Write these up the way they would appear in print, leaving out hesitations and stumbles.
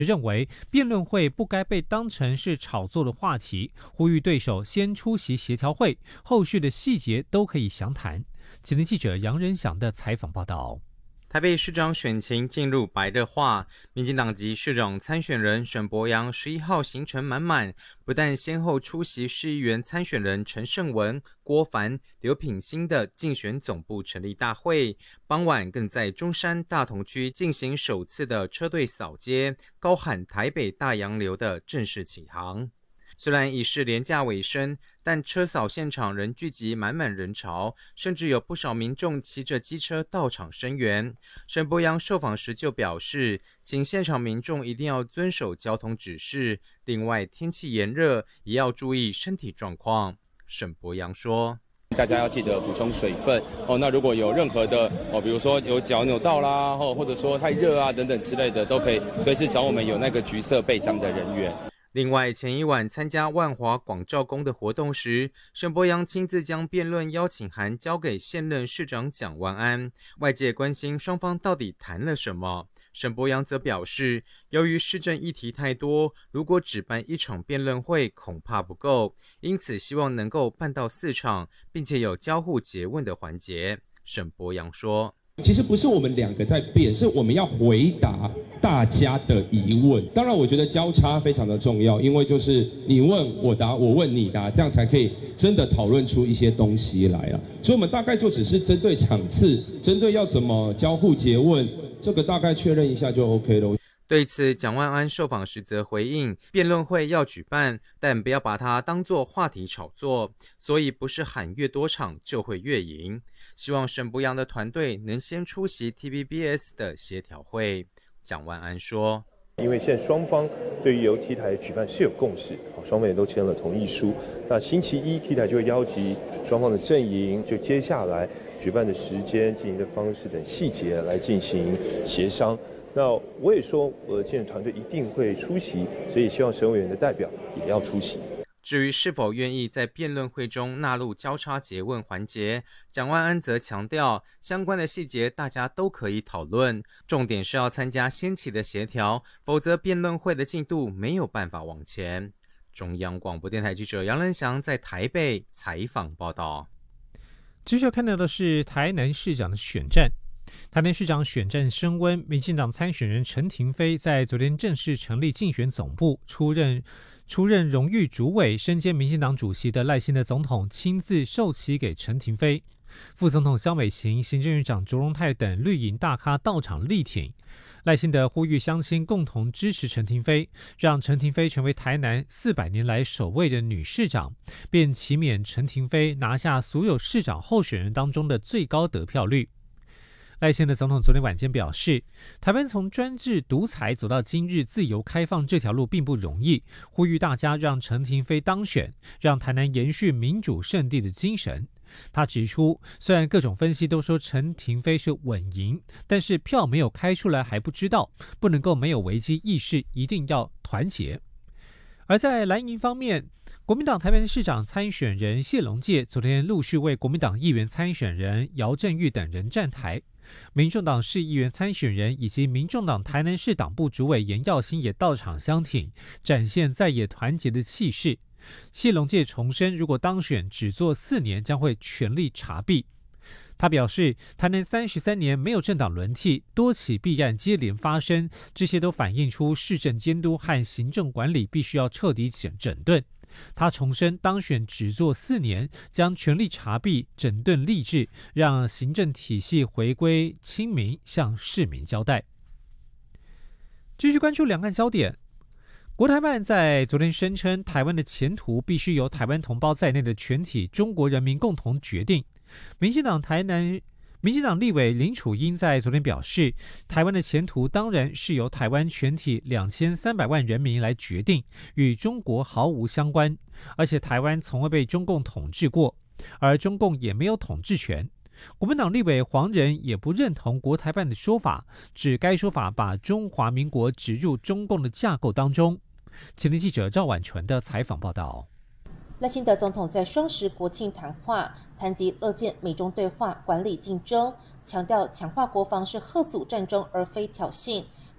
认为辩论会不该被当成是炒作的话题，呼吁对手先出席协调会，后续的细节都可以详谈。前天记者杨仁祥的采访报道。 台北市长选情进入白热化，民进党籍市长参选人沈伯洋11号行程满满，不但先后出席市议员参选人陈胜文、郭凡、刘品欣的竞选总部成立大会，傍晚更在中山大同区进行首次的车队扫街，高喊台北大洋流的正式起航。虽然已是连假尾声，但车扫现场仍聚集满满人潮，甚至有不少民众骑着机车到场声援。沈伯洋受访时就表示，请现场民众一定要遵守交通指示，另外天气炎热，也要注意身体状况。沈伯洋说， 大家要记得补充水分哦。那如果有任何的比如说有脚扭到啦，或者说太热啊等等之类的，都可以随时找我们有那个橘色背章的人员。 另外，前一晚参加万华广照宫的活动时，沈伯洋亲自将辩论邀请函交给现任市长蒋万安。外界关心双方到底谈了什么，沈伯洋则表示，由于市政议题太多，如果只办一场辩论会恐怕不够，因此希望能够办到4场，并且有交互诘问的环节。沈伯洋说， 其实不是我们两个在辩，是我们要回答大家的疑问。当然我觉得交叉非常的重要，因为就是你问我答，我问你答，这样才可以真的讨论出一些东西来啊。所以我们大概就只是针对场次，针对要怎么交互诘问，这个大概确认一下就 OK 了。 对此，蒋万安受访时则回应，辩论会要举办，但不要把它当作话题炒作，所以不是喊越多场就会越赢。希望沈伯洋的团队能先出席 TVBS 的协调会。蒋万安说， 因为现在双方对于由 T 台举办是有共识，双方也都签了同意书。那星期一 T 台就会邀集双方的阵营，就接下来举办的时间、进行的方式等细节来进行协商。那我也说，我的竞选团队一定会出席，所以希望沈委员的代表也要出席。 至于是否愿意在辩论会中纳入交叉诘问环节，蒋万安则强调，相关的细节大家都可以讨论，重点是要参加先期的协调，否则辩论会的进度没有办法往前。中央广播电台记者杨仁祥在台北采访报道。 接着看到的是台南市长的选战。台南市长选战升温，民进党参选人陈亭妃在昨天正式成立竞选总部，出任荣誉主委，身兼民进党主席的赖清德总统亲自授旗给陈亭妃，副总统萧美琴、行政院长卓荣泰等绿营大咖到场力挺。赖清德呼吁乡亲共同支持陈亭妃，让陈亭妃成为台南400年来首位的女市长，便期勉陈亭妃拿下所有市长候选人当中的最高得票率。赖清德总统昨天晚间表示，台湾从专制独裁走到今日自由开放这条路并不容易，呼吁大家让陈亭妃当选，让台南延续民主圣地的精神。他指出，虽然各种分析都说陈亭妃是稳赢，但是票没有开出来还不知道，不能够没有危机意识，一定要团结。而在蓝营方面，国民党台北市长参选人谢龙介昨天陆续为国民党议员参选人姚振玉等人站台，民众党市议员参选人以及民众党台南市党部主委严耀兴也到场相挺，展现在野团结的气势。谢龙介重申，如果当选只做4年，将会全力查弊。他表示，台南33年没有政党轮替，多起弊案接连发生，这些都反映出市政监督和行政管理必须要彻底整顿。他重申，当选只做4年，将全力查弊、整顿吏治，让行政体系回归亲民，向市民交代。继续关注两岸焦点。国台办在昨天声称，台湾的前途必须由台湾同胞在内的全体中国人民共同决定。民进党立委林楚英在昨天表示，台湾的前途当然是由台湾全体2300万人民来决定，与中国毫无相关，而且台湾从未被中共统治过，而中共也没有统治权。国民党立委黄仁也不认同国台办的说法，指该说法把中华民国植入中共的架构当中。前天记者赵婉纯的采访报道。 赖清德总统在双十国庆谈话谈及乐见美中对话、管理竞争，强调强化国防是嚇阻战争而非挑衅，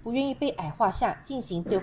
不愿意被矮化下进行对话。